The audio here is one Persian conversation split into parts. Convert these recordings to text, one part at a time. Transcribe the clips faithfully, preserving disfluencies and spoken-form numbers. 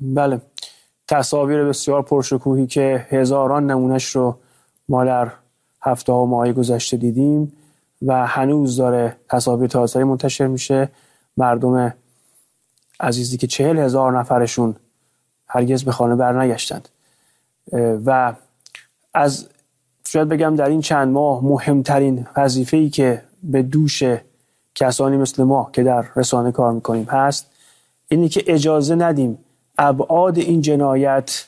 بله، تصاویر بسیار پرشکوهی که هزاران نمونش رو ما در هفته ها و ماه‌های گذشته دیدیم و هنوز داره تصاویر تازه منتشر میشه. مردم عزیزی که چهل هزار نفرشون هرگز به خانه برنگشتند و از شاید بگم در این چند ماه مهمترین وظیفه‌ای که به دوش کسانی مثل ما که در رسانه کار میکنیم هست اینی که اجازه ندیم ابعاد این جنایت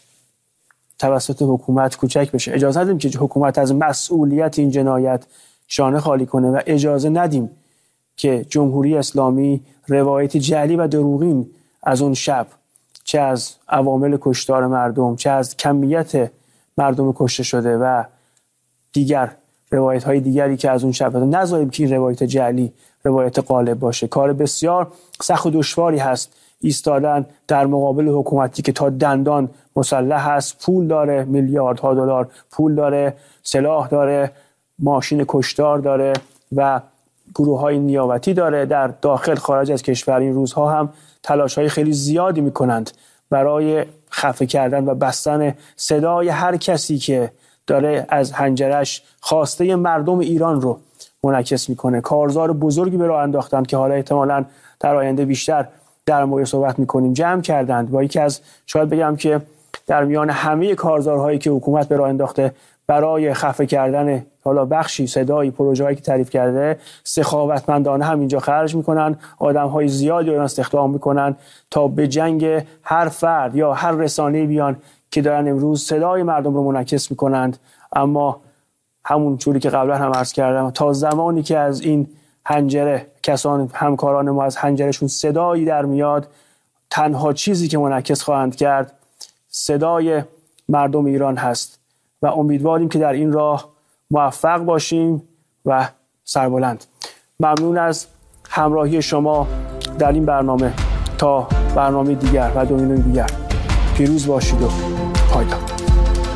توسط حکومت کوچک بشه. اجازه ندیم که حکومت از مسئولیت این جنایت شانه خالی کنه و اجازه ندیم که جمهوری اسلامی روایت جعلی و دروغین از اون شب، چه از عوامل کشتار مردم، چه از کمیت مردم کشته شده و دیگر روایت های دیگری که از اون شب دادن، نذاریم که این روایت جعلی روایت غالب باشه. کار بسیار سخت و دشواری هست ایستادن در مقابل حکومتی که تا دندان مسلح هست، پول داره، میلیاردها دلار پول داره، سلاح داره، ماشین کشتار داره و گروه های نیابتی داره. در داخل خارج از کشور این روزها هم تلاش های خیلی زیادی میکنند برای خفه کردن و بستن صدای هر کسی که داره از حنجرش خواسته مردم ایران رو منعکس میکنه. کارزار بزرگی به راه انداختن که حالا احتمالاً در آینده بیشتر در مورد صحبت میکنیم جمع کردند با یکی از، شاید بگم که در میان همه کارزارهایی که حکومت به راه انداخته برای خفه کردن حالا بخشی صدایی پروژه‌ای که تعریف کرده، سخاوتمندانه هم اینجا خرج میکنن، آدم‌های زیادی رو استخدام میکنن تا به جنگ هر فرد یا هر رسانه‌ای بیان که دارن امروز صدای مردم رو منعکس میکنند. اما همون جوری که قبلا هم عرض کردم، تا زمانی که از این حنجره کسان همکاران ما از حنجرشون صدایی در میاد، تنها چیزی که منعکس خواهند کرد صدای مردم ایران هست و امیدواریم که در این راه موفق باشیم و سربلند. ممنون از همراهی شما در این برنامه. تا برنامه دیگر و دومینوی دیگر پیروز باشید و پایدار.